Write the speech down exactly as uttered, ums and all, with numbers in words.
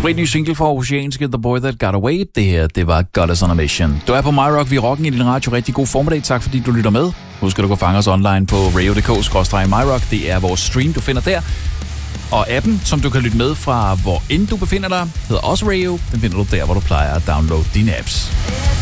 Spritny single for oceanske The Boy That Got Away. Det her, det var Got Us On A Mission. Du er på MyRock, vi rocken i din radio. Rigtig god formiddag. Tak fordi du lytter med. Husk at du kan fange os online på radio punktum d k skråstreg myrock. Det er vores stream, du finder der. Og appen, som du kan lytte med fra hvor end du befinder dig, hedder også Radio. Den finder du der, hvor du plejer at downloade dine apps.